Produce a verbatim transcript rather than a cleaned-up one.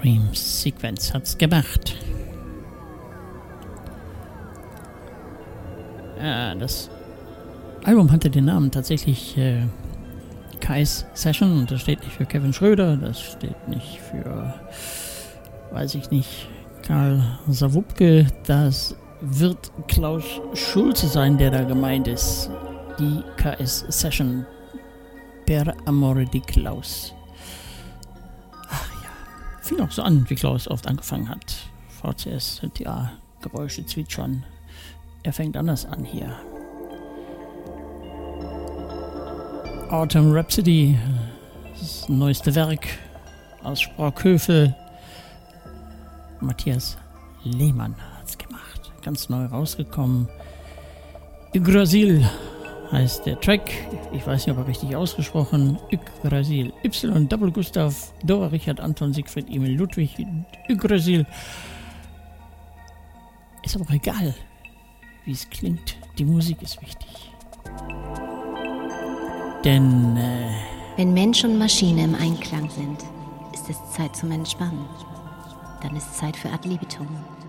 Dream Sequence hat's gemacht. Ja, das Album hatte den Namen tatsächlich äh, Kai's Session und das steht nicht für Kevin Schröder, das steht nicht für, weiß ich nicht, Karl Sawupke, das wird Klaus Schulze sein, der da gemeint ist. Die Kai's Session per Amore di Klaus. Ach ja, fing auch so an, wie Klaus oft angefangen hat. V C S, ja, Geräusche zwitschern. Er fängt anders an hier. Autumn Rhapsody, das neueste Werk aus Sprockhövel. Matthias Lehmann hat es gemacht. Ganz neu rausgekommen. Yggdrasil heißt der Track. Ich weiß nicht, ob er richtig ausgesprochen. Yggdrasil. Y, Double Gustav, Dora, Richard, Anton, Siegfried, Emil, Ludwig. Yggdrasil. Ist aber auch egal, wie es klingt. Die Musik ist wichtig. Denn äh, wenn Mensch und Maschine im Einklang sind, ist es Zeit zum Entspannen. Dann ist Zeit für Ad libitum.